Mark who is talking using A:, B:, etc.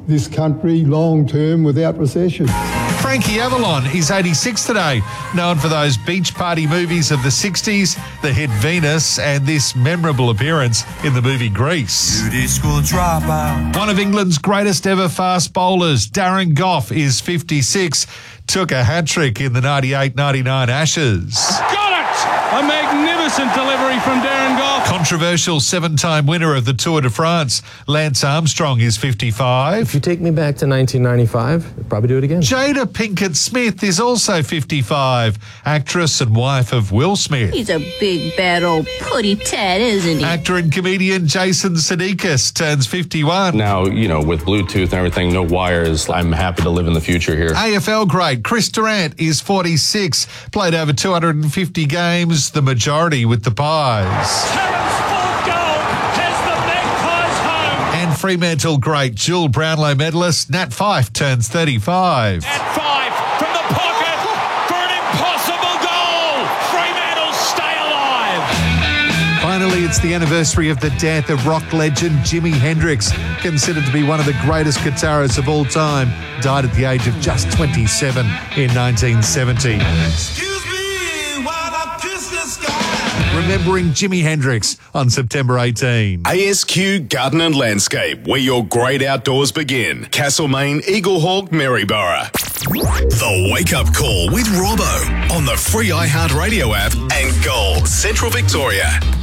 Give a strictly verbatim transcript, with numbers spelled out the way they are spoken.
A: this country long term without recession.
B: Frankie Avalon is eighty-six today, known for those beach party movies of the sixties, The Hit Venus, and this memorable appearance in the movie Grease.
C: Beauty school dropout.
B: One of England's greatest ever fast bowlers, Darren Gough, is fifty-six, took a hat-trick in the ninety-eight ninety-nine Ashes.
D: Got it! A magnificent delivery from Darren Gough.
B: Controversial seven-time winner of the Tour de France, Lance Armstrong, is fifty-five.
E: If you take me back to nineteen ninety-five, I'd probably do it again.
B: Jada Pinkett Smith is also fifty-five, actress and wife of Will Smith.
F: He's a big, bad old putty tat, isn't he?
B: Actor and comedian Jason Sudeikis turns fifty-one.
G: Now, you know, with Bluetooth and everything, no wires, I'm happy to live in the future here.
B: A F L great Chris Durant is forty-six, played over two hundred fifty games, the majority with the Pies.
D: Terrence Ford goal has the Magpies home.
B: And Fremantle great Jewel Brownlow medalist Nat Fyfe turns thirty-five.
D: At five from the pocket for an impossible goal. Fremantle stay alive.
B: Finally, it's the anniversary of the death of rock legend Jimi Hendrix, considered to be one of the greatest guitarists of all time. Died at the age of just twenty-seven in nineteen seventy.
C: Excuse me while I kiss the sky.
B: Remembering Jimi Hendrix on September eighteenth.
H: A S Q Garden and Landscape, where your great outdoors begin. Castlemaine, Eaglehawk, Maryborough. The Wake Up Call with Robbo on the free iHeartRadio app and Gold Central Victoria.